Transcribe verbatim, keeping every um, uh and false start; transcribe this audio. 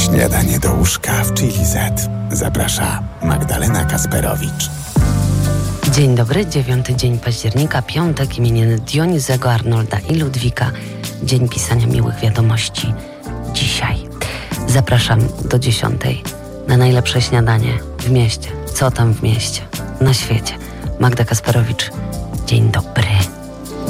Śniadanie do łóżka w Chili Z. Zaprasza Magdalena Kasperowicz. Dzień dobry, dziewiąty dzień października, piątek, imieniny Dionizego, Arnolda i Ludwika. Dzień pisania miłych wiadomości dzisiaj. Zapraszam do dziesiątej na najlepsze śniadanie w mieście. Co tam w mieście? Na świecie. Magda Kasperowicz. Dzień dobry.